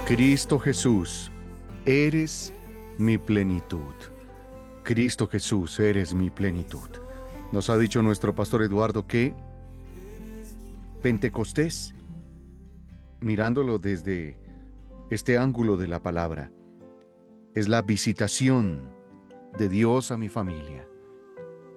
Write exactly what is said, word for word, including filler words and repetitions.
Cristo Jesús, eres mi plenitud. Cristo Jesús, eres mi plenitud. Nos ha dicho nuestro pastor Eduardo que Pentecostés, mirándolo desde este ángulo de la palabra, es la visitación de Dios a mi familia.